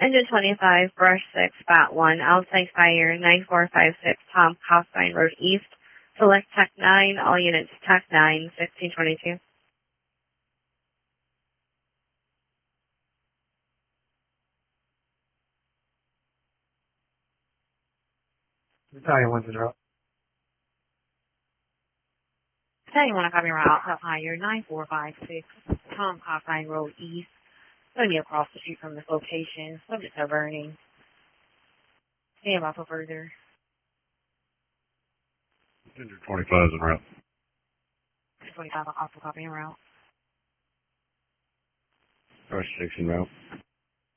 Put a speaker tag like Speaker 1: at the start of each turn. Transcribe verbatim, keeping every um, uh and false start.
Speaker 1: Engine twenty-five, Brush six, Bat one, outside fire, nine four five six, Tom Cosine Road East. Select Tech nine, all units Tech nine, sixteen twenty-two.
Speaker 2: Battalion one's in route.
Speaker 3: Battalion one, copy route, outside fire, nine four five six, Tom Cosine Road East. Going to be across the street from this location, subject to burning. Stand by for further.
Speaker 4: Engine twenty-five is en route.
Speaker 3: twenty-five, also copy en route.
Speaker 4: Brush six en route.